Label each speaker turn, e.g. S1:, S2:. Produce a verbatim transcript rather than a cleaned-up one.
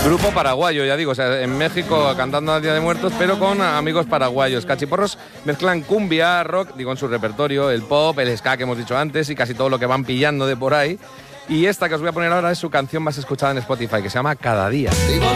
S1: Grupo paraguayo, ya digo, o sea, en México cantando al Día de Muertos, pero con amigos paraguayos. Cachiporros mezclan cumbia, rock, digo en su repertorio, el pop, el ska que hemos dicho antes y casi todo lo que van pillando de por ahí. Y esta que os voy a poner ahora es su canción más escuchada en Spotify, que se llama Cada Día.